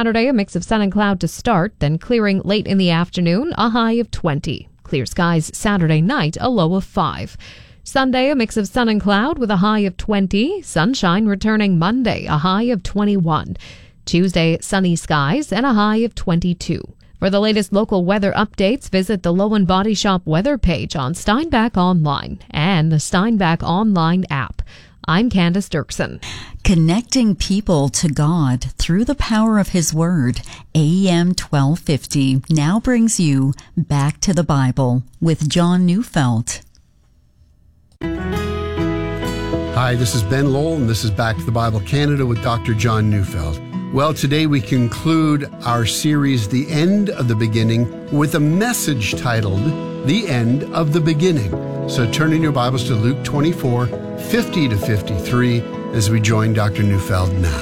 Saturday, a mix of sun and cloud to start, then clearing late in the afternoon, a high of 20. Clear skies Saturday night, a low of 5. Sunday, a mix of sun and cloud with a high of 20. Sunshine returning Monday, a high of 21. Tuesday, sunny skies and a high of 22. For the latest local weather updates, visit the Lowen Body Shop weather page on Steinbach Online and the Steinbach Online app. I'm Candace Dirksen. Connecting people to God through the power of His Word, AM 1250 now brings you Back to the Bible with John Neufeld. Hi, this is Ben Lowell, and this is Back to the Bible Canada with Dr. John Neufeld. Well, today we conclude our series, The End of the Beginning, with a message titled, The End of the Beginning. So turn in your Bibles to Luke 24, 50 to 53, as we join Dr. Neufeld now.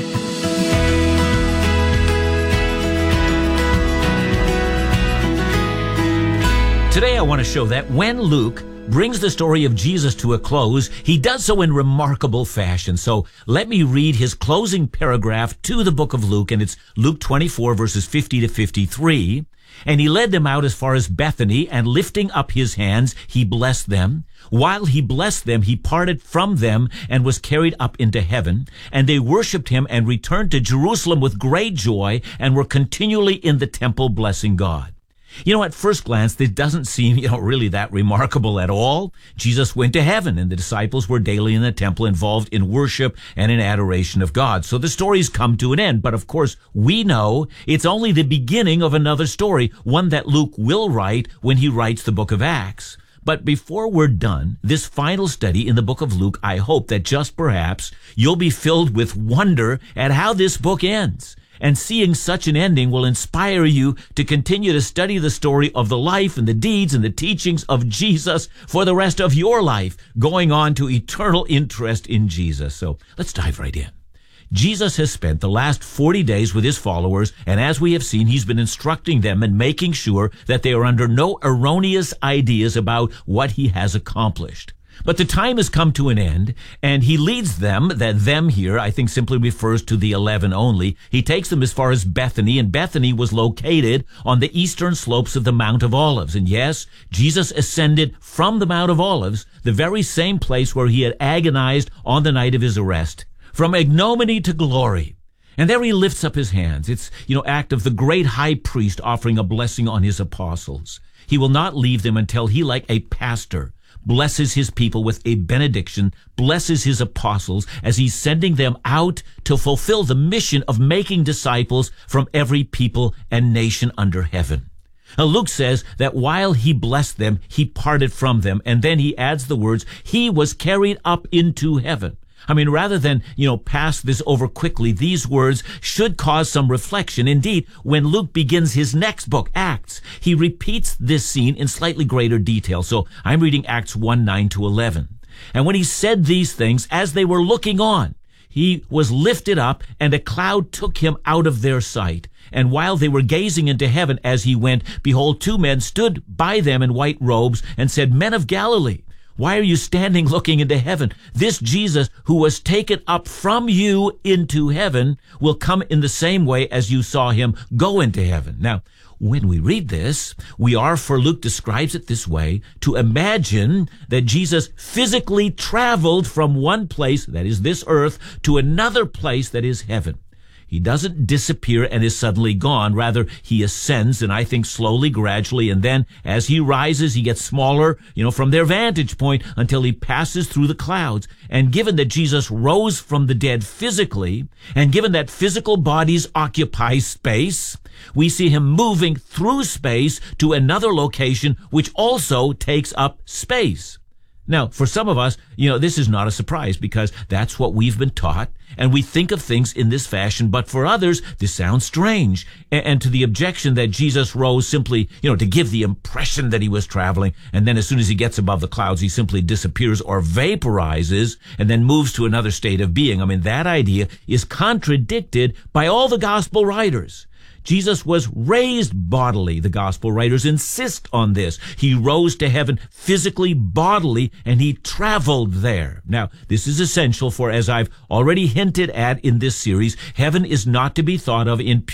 Today I want to show that when Luke brings the story of Jesus to a close, he does so in remarkable fashion. So let me read his closing paragraph to the book of Luke, and it's Luke 24, verses 50 to 53. And he led them out as far as Bethany, and lifting up his hands, he blessed them. While he blessed them, he parted from them and was carried up into heaven. And they worshipped him and returned to Jerusalem with great joy and were continually in the temple blessing God. At first glance, this doesn't seem, really that remarkable at all. Jesus went to heaven, and the disciples were daily in the temple involved in worship and in adoration of God. So the story's come to an end. But of course, we know it's only the beginning of another story, one that Luke will write when he writes the book of Acts. But before we're done, this final study in the book of Luke, I hope that just perhaps you'll be filled with wonder at how this book ends. And seeing such an ending will inspire you to continue to study the story of the life and the deeds and the teachings of Jesus for the rest of your life, going on to eternal interest in Jesus. So let's dive right in. Jesus has spent the last 40 days with his followers, and as we have seen, he's been instructing them and making sure that they are under no erroneous ideas about what he has accomplished. But the time has come to an end, and he leads them, that them here, I think simply refers to the 11 only. He takes them as far as Bethany, and Bethany was located on the eastern slopes of the Mount of Olives. And yes, Jesus ascended from the Mount of Olives, the very same place where he had agonized on the night of his arrest, from ignominy to glory. And there he lifts up his hands. It's, act of the great high priest offering a blessing on his apostles. He will not leave them until he, like a pastor, blesses his people with a benediction, blesses his apostles as he's sending them out to fulfill the mission of making disciples from every people and nation under heaven. Now, Luke says that while he blessed them, he parted from them, and then he adds the words, he was carried up into heaven. Rather than, pass this over quickly, these words should cause some reflection. Indeed, when Luke begins his next book, Acts, he repeats this scene in slightly greater detail. So I'm reading Acts 1, 9 to 11. And when he said these things, as they were looking on, he was lifted up, and a cloud took him out of their sight. And while they were gazing into heaven as he went, behold, 2 men stood by them in white robes and said, Men of Galilee, why are you standing looking into heaven? This Jesus who was taken up from you into heaven will come in the same way as you saw him go into heaven. Now, when we read this, we are, for Luke describes it this way, to imagine that Jesus physically traveled from one place, that is this earth, to another place, that is heaven. He doesn't disappear and is suddenly gone. Rather, he ascends, and I think slowly, gradually, and then as he rises, he gets smaller, from their vantage point until he passes through the clouds. And given that Jesus rose from the dead physically, and given that physical bodies occupy space, we see him moving through space to another location, which also takes up space. Now, for some of us, this is not a surprise because that's what we've been taught, and we think of things in this fashion. But for others, this sounds strange. And to the objection that Jesus rose simply, to give the impression that he was traveling, and then as soon as he gets above the clouds, he simply disappears or vaporizes and then moves to another state of being. That idea is contradicted by all the gospel writers. Jesus was raised bodily. The gospel writers insist on this. He rose to heaven physically, bodily, and he traveled there. Now, this is essential for, as I've already hinted at in this series, heaven is not to be thought of in